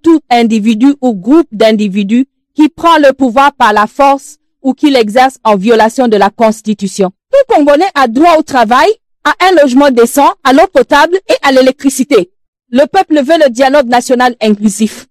tout individu ou groupe d'individus qui prend le pouvoir par la force ou qui l'exerce en violation de la Constitution. Tout Congolais a droit au travail, à un logement décent, à l'eau potable et à l'électricité. Le peuple veut le dialogue national inclusif.